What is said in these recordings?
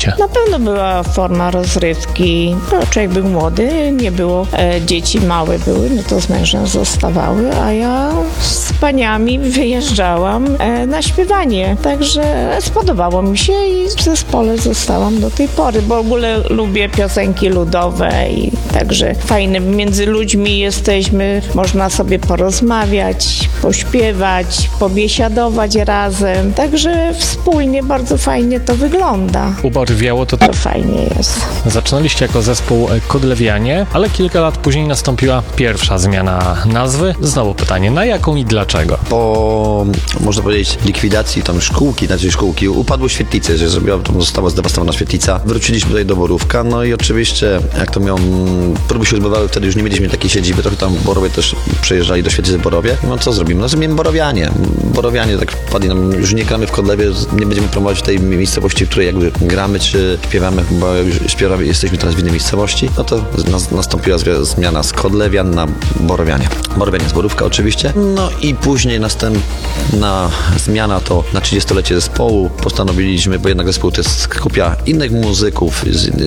życie? Na pewno była forma rozrywki. Człowiek był młody, nie było, dzieci małe były, no to z mężem zostawały, a ja z paniami wyjeżdżałam na śpiewanie. Także spodobało mi się i w zespole zostałam do tej pory, bo w ogóle lubię piosenki ludowe i także fajne. Między ludźmi jesteśmy, można sobie porozmawiać, pośpiewać, pobiesiadować razem. Także wspólnie bardzo fajnie to wygląda. Ubarwiało to To fajnie jest. Zaczynaliście jako zespół Kodlewianie, ale kilka lat później nastąpiła pierwsza zmiana nazwy. Znowu pytanie, na jaką i dlaczego? Po, można powiedzieć, likwidacji tam szkółki, upadły świetlice, że została zdewastowana świetlica. Wróciliśmy tutaj do Borówka, no i oczywiście, jak to próby się odbywały, wtedy już nie mieliśmy takiej siedziby, trochę tam Borowie też przejeżdżali do świetlicy w Borowie. No co zrobimy? No zrobimy Borowianie. Borowianie, tak wpadli nam, już nie gramy w Kodlewie, nie będziemy promować tej miejscowości, w której jakby gramy, czy śpiewamy, bo już śpiewamy, jesteśmy teraz w innej miejscowości. No to nastąpiła zmiana z Kodlewian na Borowianie. Borowianie z Borówka oczywiście. No i później następna zmiana to na 30-lecie zespołu postanowiliśmy, bo jednak zespół to jest kupia innych muzyków,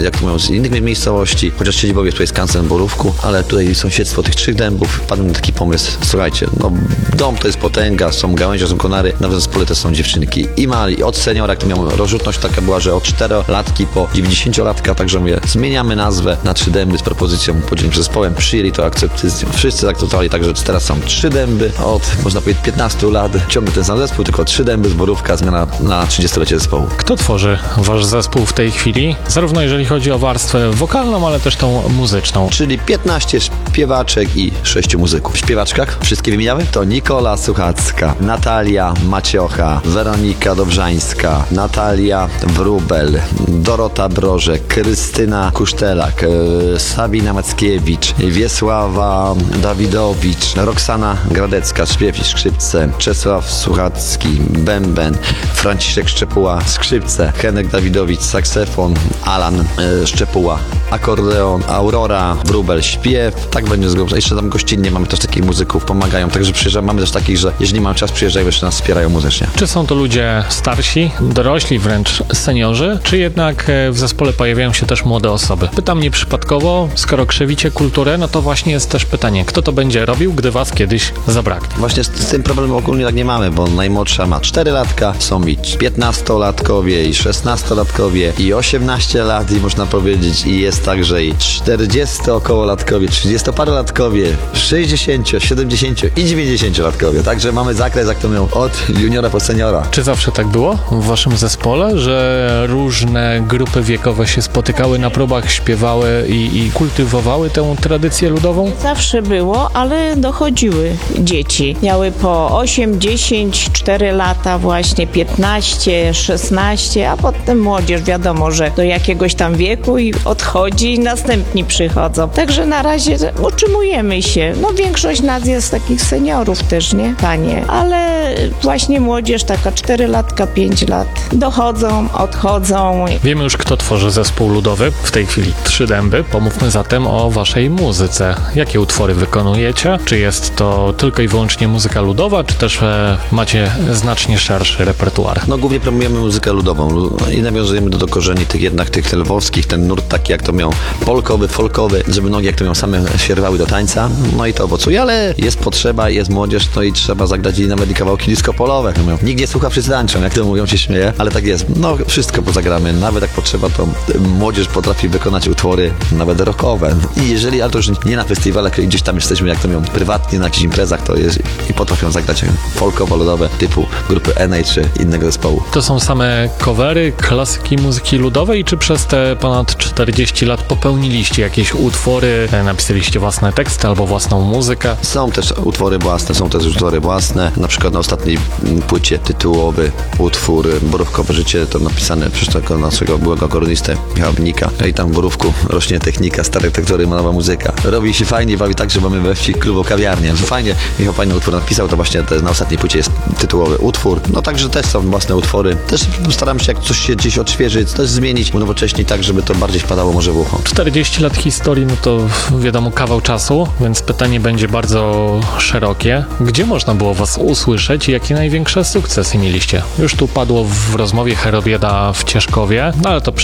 z innych miejscowości, chociaż siedzibowie tutaj jest Skansen w Borówku, ale tutaj sąsiedztwo tych 3 dębów, wpadłem na taki pomysł, słuchajcie, no dom to jest potęga, są gałęzie, są konary, na zespole też są dziewczynki i mali, od seniora, jak to miał rozrzutność taka była, że od 4-latki po 90-latka, także mówię, zmieniamy nazwę na 3 dęby z propozycją podzielenia zespołem, przyjęli to akceptację, wszyscy zaakceptowali, także teraz są 3 dęby, od można powiedzieć 15 lat, ciągle ten sam zespół, tylko 3 dęby z Borówka, zmiana na 30-lecie zespołu. Kto tworzy wasz zespół w tej chwili? Zarówno jeżeli chodzi o warstwę wokalną, ale też tą muzyczną. Czyli 15 śpiewaczek i 6 muzyków. W śpiewaczkach, wszystkie wymieniamy? To Nikola Suchacka, Natalia Maciocha, Weronika Dobrzańska, Natalia Wróbel, Dorota Brożek, Krystyna Kusztelak, Sabina Mackiewicz, Wiesława Dawidowicz, Roxana Gradecka, śpiew i skrzypce, Czesław Suchacki, bęben, Franciszek Szczepuła, skrzypce, Henek Dawidowicz, saksofon, Alan Szczepuła, akordeon, Aurora Wróbel, śpiew, tak będzie zgodnie. Jeszcze tam gościnnie mamy też takich muzyków, pomagają, także przyjeżdżamy, mamy też takich, że jeżeli mamy czas, przyjeżdżają, jeszcze nas wspierają muzycznie. Czy są to ludzie starsi, dorośli, wręcz seniorzy, czy jednak w zespole pojawiają się też młode osoby? Pytam nieprzypadkowo, skoro krzewicie kulturę, no to właśnie jest też pytanie, kto to będzie robił, gdy was kiedyś zabraknie? Właśnie z tym problemem ogólnie tak nie mamy, bo najmłodsza ma 4 latka, są i 15-latkowie, i 16-latkowie, i 18 lat, i można powiedzieć, i jest także i 40-okołolatkowie, 30-parolatkowie, 60, 70 i 90-latkowie. Także mamy zakres, jak to miał, od juniora po seniora. Czy zawsze tak było w waszym zespole, że różne grupy wiekowe się spotykały na próbach, śpiewały i kultywowały tę tradycję ludową? Zawsze było, ale dochodziły dzieci. Miały po 8, 10, 4 lata właśnie, 15, 16, a potem młodzież wiadomo, że do jakiegoś tam wieku i odchodzi i następni przychodzą. Także na razie utrzymujemy się. No większość nas jest takich seniorów też, nie? Panie. Ale właśnie młodzież taka 4 latka, 5 lat. Dochodzą, odchodzą. Wiemy już, kto tworzy zespół ludowy. W tej chwili 3 dęby. Pomówmy zatem o waszej muzyce. Jakie utwory wykonujecie? Czy jest to tylko i wyłącznie muzyka ludowa, czy też macie znacznie szerszy repertuar? No głównie promujemy muzykę ludową i nawiązujemy do korzeni tych lwowskich, ten nurt taki jak to miał polkowy, folkowy, żeby nogi jak to miał same sierwały do tańca, no i to owocuje, ale jest potrzeba, jest młodzież, no i trzeba zagrać i nawet i kawałki disco-polowe. Nikt nie słucha, wszyscy tańczą, jak to mówią, się śmieje, ale tak jest. No wszystko pozagramy, nawet jak potrzeba, to młodzież potrafi wykonać utwory nawet rockowe. I jeżeli, ale to już nie na festiwalach, gdzieś tam jesteśmy, jak to mówią, prywatnie na jakichś imprezach, to jest i potrafią zagrać folkowo-ludowe typu grupy NA czy innego zespołu. To są same covery, klasyki muzyki ludowej, czy przez te ponad 40 lat popełniliście jakieś utwory, napisaliście własne teksty albo własną muzykę? Są też utwory własne, na przykład na ostatniej płycie tytułowy utwór Borówkowe życie, to napisane przez tego naszego byłego akordeonistę Michała Bnika. I tam w Borówku rośnie technika, stare tektury, nowa muzyka. Robi się fajnie, bawi tak, że mamy we wsi klubu kawiarnię. Fajnie, Michał fajny utwór napisał, to właśnie na ostatniej płycie jest tytułowy utwór. No także też są własne utwory. Też staram się, jak coś się gdzieś odświeżyć, coś zmienić, unowocześnić tak, żeby to bardziej wpadało może w ucho. 40 lat historii, no to wiadomo kawał czasu, więc pytanie będzie bardzo szerokie. Gdzie można było was usłyszeć i jakie największe sukcesy mieliście? Już tu padło w rozmowie Herobiada w Cieszkowie, no ale to